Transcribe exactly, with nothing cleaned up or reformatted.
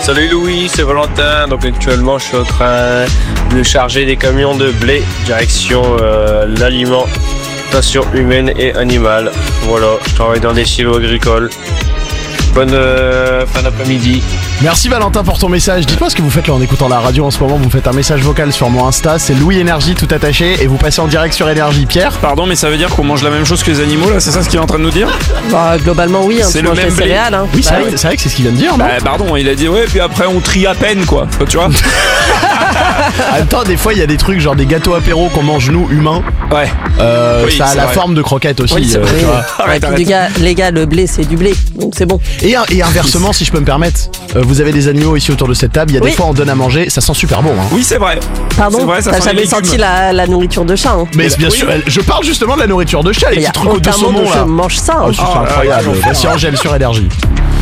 Salut Louis, c'est Valentin. Donc actuellement je suis en train de charger des camions de blé direction euh, l'aliment, passion humaine et animale. Voilà, je travaille dans des silos agricoles. Bonne euh, fin d'après-midi. Merci Valentin pour ton message. Dites-moi ce que vous faites là en écoutant la radio en ce moment. Vous me faites un message vocal sur mon Insta, c'est Louis Énergie tout attaché et vous passez en direct sur Énergie. Pierre ? Pardon, mais ça veut dire qu'on mange la même chose que les animaux là, c'est ça ce qu'il est en train de nous dire ? Bah, globalement oui, hein, C'est tu le manges même des blé. céréales. Hein. Oui, c'est, Bah vrai, c'est vrai que c'est ce qu'il vient de dire, non ? Bah pardon, il a dit ouais, puis après on trie à peine quoi, tu vois ? En même temps, des fois il y a des trucs genre des gâteaux apéros qu'on mange nous humains. Ouais. Euh, Oui, ça a c'est la vrai. forme de croquette aussi. Oui, c'est euh, vrai. tu vois. Arrête, Ouais, arrête. puis, les, gars, les gars, le blé c'est du blé, donc c'est bon. Et, et inversement, si je peux me permettre, euh, vous avez des animaux ici autour de cette table. Il y a Oui. des fois on donne à manger, ça sent super bon. Hein. Oui, c'est vrai. Pardon, C'est vrai, ça t'as sent les jamais légumes. senti la, la nourriture de chat hein. Mais bien oui. sûr, je parle justement de la nourriture de chat, les Il y petits a trucs de aucun mot saumon de là. je mange ça. hein. Oh, c'est Oh, incroyable. ouais, Voici Angèle sur Énergie.